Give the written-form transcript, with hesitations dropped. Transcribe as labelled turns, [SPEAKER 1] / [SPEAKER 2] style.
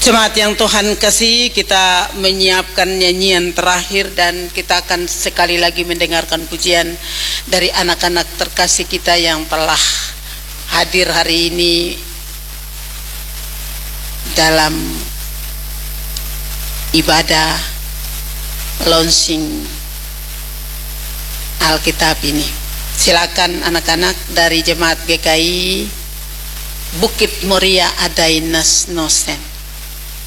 [SPEAKER 1] Jemaat yang Tuhan kasih, kita menyiapkan nyanyian terakhir dan kita akan sekali lagi mendengarkan pujian dari anak-anak terkasih kita yang telah hadir hari ini dalam ibadah launching Alkitab ini. Silakan anak-anak dari Jemaat GKI Bukit Muria Adainas Nosen.